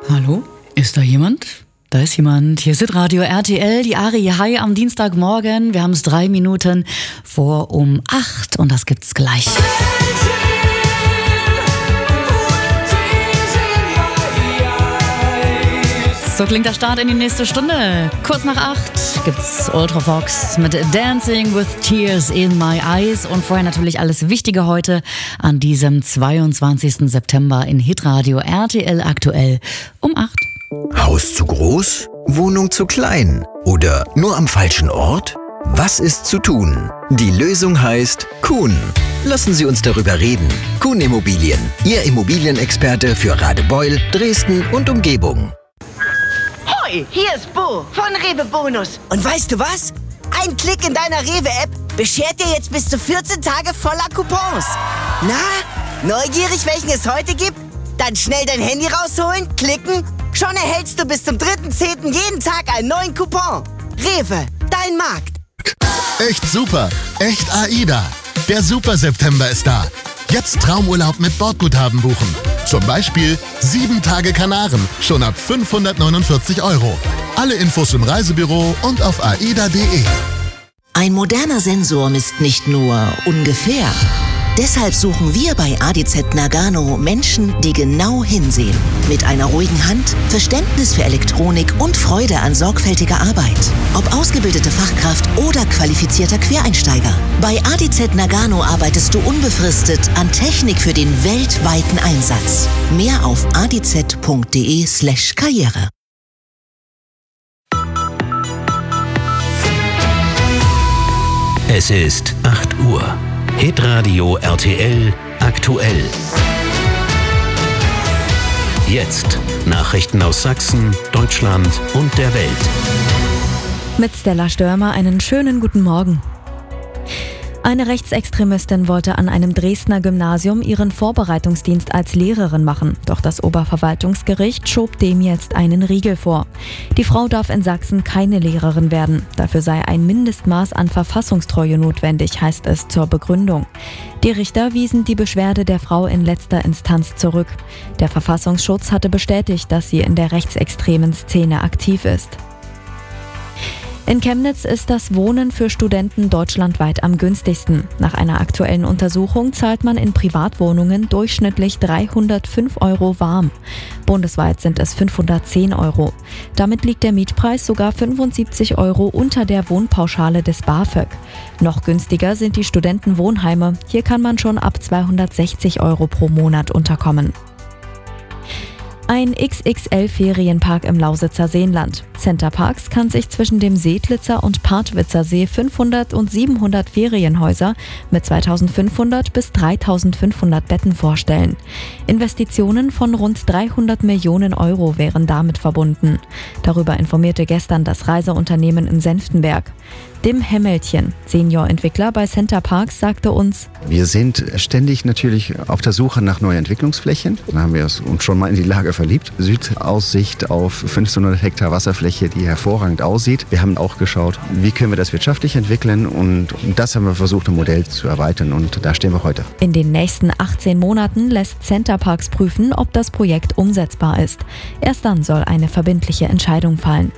Hallo? Ist da jemand? Da ist jemand. Hier ist Radio RTL, die Ari High am Dienstagmorgen. Wir haben es 3 Minuten vor um 8 und das gibt's gleich. So klingt der Start in die nächste Stunde. Kurz nach 8 gibt's Ultravox mit Dancing with Tears in My Eyes. Und vorher natürlich alles Wichtige heute an diesem 22. September in Hitradio RTL aktuell um 8. Haus zu groß? Wohnung zu klein? Oder nur am falschen Ort? Was ist zu tun? Die Lösung heißt Kuhn. Lassen Sie uns darüber reden. Kuhn Immobilien, Ihr Immobilienexperte für Radebeul, Dresden und Umgebung. Hoi, hier ist Bo von Rewe Bonus. Und weißt du was? Ein Klick in deiner Rewe-App beschert dir jetzt bis zu 14 Tage voller Coupons. Na, neugierig, welchen es heute gibt? Dann schnell dein Handy rausholen, klicken. Schon erhältst du bis zum 3.10. jeden Tag einen neuen Coupon. Rewe, dein Markt. Echt super, echt AIDA. Der Super September ist da. Jetzt Traumurlaub mit Bordguthaben buchen. Zum Beispiel 7 Tage Kanaren, schon ab 549 €. Alle Infos im Reisebüro und auf aida.de. Ein moderner Sensor misst nicht nur ungefähr. Deshalb suchen wir bei ADZ Nagano Menschen, die genau hinsehen. Mit einer ruhigen Hand, Verständnis für Elektronik und Freude an sorgfältiger Arbeit. Ob ausgebildete Fachkraft oder qualifizierter Quereinsteiger. Bei ADZ Nagano arbeitest du unbefristet an Technik für den weltweiten Einsatz. Mehr auf adz.de/Karriere. Es ist 8 Uhr. Hitradio RTL aktuell. Jetzt Nachrichten aus Sachsen, Deutschland und der Welt. Mit Stella Störmer einen schönen guten Morgen. Eine Rechtsextremistin wollte an einem Dresdner Gymnasium ihren Vorbereitungsdienst als Lehrerin machen. Doch das Oberverwaltungsgericht schob dem jetzt einen Riegel vor. Die Frau darf in Sachsen keine Lehrerin werden. Dafür sei ein Mindestmaß an Verfassungstreue notwendig, heißt es zur Begründung. Die Richter wiesen die Beschwerde der Frau in letzter Instanz zurück. Der Verfassungsschutz hatte bestätigt, dass sie in der rechtsextremen Szene aktiv ist. In Chemnitz ist das Wohnen für Studenten deutschlandweit am günstigsten. Nach einer aktuellen Untersuchung zahlt man in Privatwohnungen durchschnittlich 305 € warm. Bundesweit sind es 510 €. Damit liegt der Mietpreis sogar 75 € unter der Wohnpauschale des BAföG. Noch günstiger sind die Studentenwohnheime. Hier kann man schon ab 260 € pro Monat unterkommen. Ein XXL-Ferienpark im Lausitzer Seenland. Center Parks kann sich zwischen dem Seedlitzer und Partwitzer See 500 und 700 Ferienhäuser mit 2500 bis 3500 Betten vorstellen. Investitionen von rund 300 Millionen € wären damit verbunden. Darüber informierte gestern das Reiseunternehmen in Senftenberg. Dim Hemmelchen, Senior-Entwickler bei Center Parks, sagte uns: Wir sind ständig natürlich auf der Suche nach neuen Entwicklungsflächen. Da haben wir uns schon mal in die Lage verliebt. Südaussicht auf 1500 Hektar Wasserfläche, die hervorragend aussieht. Wir haben auch geschaut, wie können wir das wirtschaftlich entwickeln, und das haben wir versucht, ein Modell zu erweitern, und da stehen wir heute. In den nächsten 18 Monaten lässt Center Parks prüfen, ob das Projekt umsetzbar ist. Erst dann soll eine verbindliche Entscheidung fallen.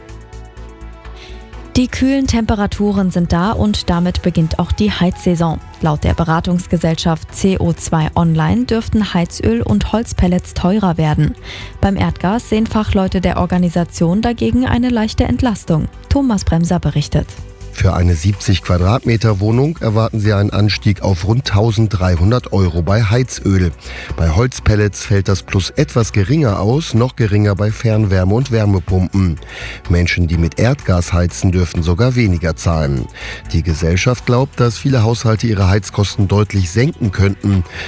Die kühlen Temperaturen sind da und damit beginnt auch die Heizsaison. Laut der Beratungsgesellschaft CO2 Online dürften Heizöl und Holzpellets teurer werden. Beim Erdgas sehen Fachleute der Organisation dagegen eine leichte Entlastung. Thomas Bremser berichtet. Für eine 70 Quadratmeter Wohnung erwarten Sie einen Anstieg auf rund 1.300 € bei Heizöl. Bei Holzpellets fällt das Plus etwas geringer aus, noch geringer bei Fernwärme- und Wärmepumpen. Menschen, die mit Erdgas heizen, dürfen sogar weniger zahlen. Die Gesellschaft glaubt, dass viele Haushalte ihre Heizkosten deutlich senken könnten.